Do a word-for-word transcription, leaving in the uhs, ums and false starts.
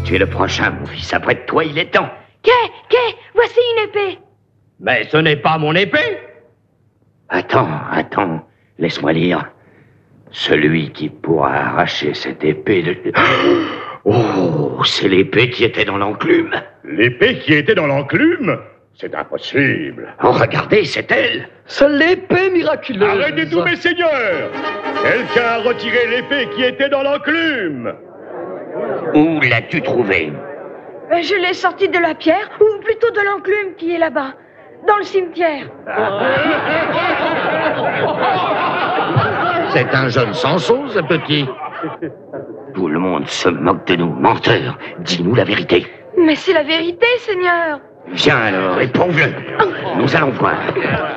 Tu es le prochain, mon fils. Après toi, il est temps. Qu'est, qu'est, voici une épée. Mais ce n'est pas mon épée. Attends, attends. Laisse-moi lire. Celui qui pourra arracher cette épée de... Oh, c'est l'épée qui était dans l'enclume. L'épée qui était dans l'enclume? C'est impossible. Oh, regardez, c'est elle. C'est l'épée miraculeuse. Arrêtez tout, mes seigneurs. Quelqu'un a retiré l'épée qui était dans l'enclume. Où l'as-tu trouvée? Je l'ai sortie de la pierre, ou plutôt de l'enclume qui est là-bas, dans le cimetière. C'est un jeune Samson, ce petit. Tout le monde se moque de nous, menteurs. Dis-nous la vérité. Mais c'est la vérité, Seigneur. Viens alors, éprouve-le. Nous allons voir.